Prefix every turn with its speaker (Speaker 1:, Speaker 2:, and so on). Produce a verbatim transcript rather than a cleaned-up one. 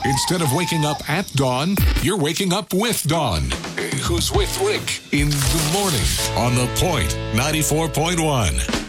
Speaker 1: Instead of waking up at dawn, you're waking up with Dawn. Who's with Rick in the morning on The Point ninety-four point one.